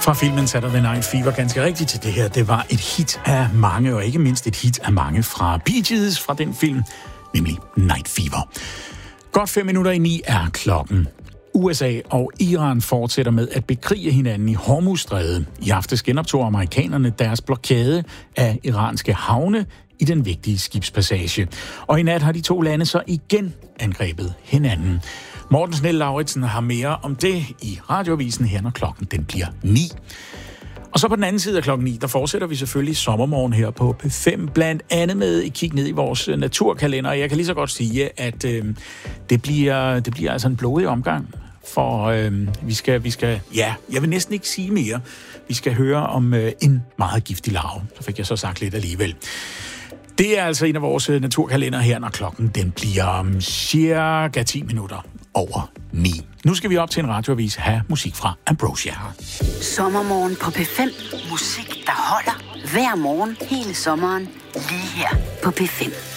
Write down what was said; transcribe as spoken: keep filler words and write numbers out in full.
Fra filmen Saturday Night Fever, ganske rigtigt til det her. Det var et hit af mange, og ikke mindst et hit af mange fra Bee Gees fra den film, nemlig Night Fever. Godt fem minutter i ni er klokken. U S A og Iran fortsætter med at bekrige hinanden i Hormuzstrædet. I aftes genoptog amerikanerne deres blokade af iranske havne i den vigtige skibspassage. Og i nat har de to lande så igen angrebet hinanden. Morten Snell Lauritsen har mere om det i Radioavisen her, når klokken den bliver ni. Og så på den anden side af klokken ni, der fortsætter vi selvfølgelig sommermorgen her på P fem, blandt andet med et kig ned i vores naturkalender. Jeg kan lige så godt sige, at øh, det, bliver, det bliver altså en blodig omgang, for øh, vi, skal, vi skal, ja, jeg vil næsten ikke sige mere. Vi skal høre om øh, en meget giftig larve. Så fik jeg så sagt lidt alligevel. Det er altså en af vores naturkalender her, når klokken den bliver om cirka ti minutter over ni. Nu skal vi op til en radioavis have musik fra Ambrosia. Sommermorgen på P fem. Musik, der holder hver morgen hele sommeren lige her på P fem.